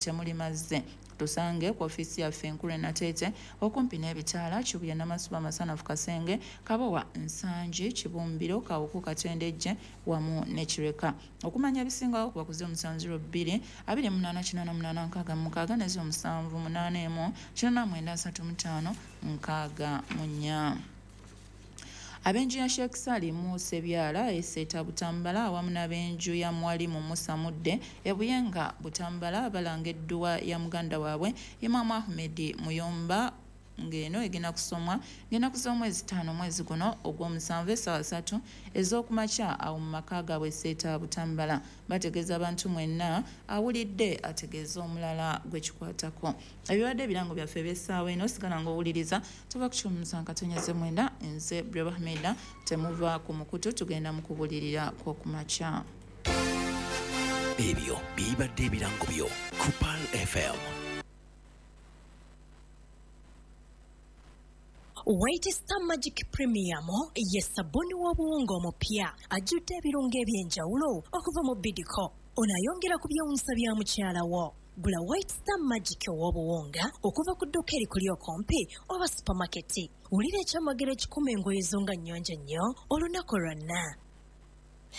temuli mazze. Tusange ku ofisi yaffe enkulu Natete okumpi n'ebitaala Kibuye Namasuba Masanafu Kasenge Kabowa Nsanji Kibumbiro Kawuku Katendejje wamu ne Kireka. Okumanya ebisingawo kuba ku 0702 2888 ne 0778 8935 64. Abenju ya Sheikh Salim Sebyala Eseta Butambala awamu n'abenju ya Mwalimu Musa Mudde ebuyenga Butambala balangeddwa ya muganda waabwe Imam Ahmed Muyomba ngeno egenda kusomwa mwezi 5 mwezi guno ogw'omusanvu essaawa 3 ez'okumakya awo mu maka gaabwe Eseta Butambala. Bategeeza abantu mwenna awulidde ategeeza omulala gwekikwatako. Ebibadde ebirango byaffe eby'essaawa eno sigala ng'owuliriza tuva ku 19:9 nze Breva Hamida temuva ku mukutu tugenda mu kubulirira kw'okumakya. Ebyo bibadde ebirango byo ku Pearl FM. White Star Magic Premium ye sabuni w'obuwunga omupya ajjudde ebirungo eby'enjawulo okuva mu Bidco. Onayongera ku byewuunyisa bya mukyala wo. Gula White Star Magic w'obuwunga okuva ku dduuka erikuli okumpi oba supermarket. Wulira ekyamagero ekikuma engoye zo nga nnyonjo nnyo olunaku lwonna.